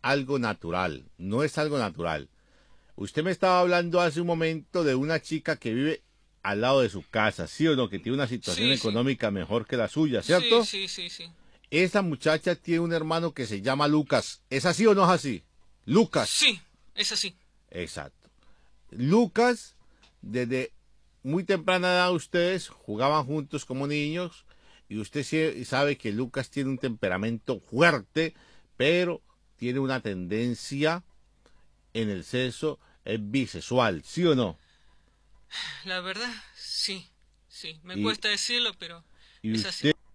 algo natural, no es algo natural. Usted me estaba hablando hace un momento de una chica que vive al lado de su casa, ¿sí o no? Que tiene una situación Sí, sí, económica mejor que la suya, sí, ¿cierto? sí, sí, sí. Esa muchacha tiene un hermano que se llama Lucas. ¿Es así o no es así? Lucas. Sí, es así. Exacto. Lucas, desde muy temprana edad ustedes jugaban juntos como niños y usted sabe que Lucas tiene un temperamento fuerte, pero tiene una tendencia en el sexo, es bisexual, ¿sí o no? La verdad, sí, sí. Me Y, cuesta decirlo, pero y es usted así.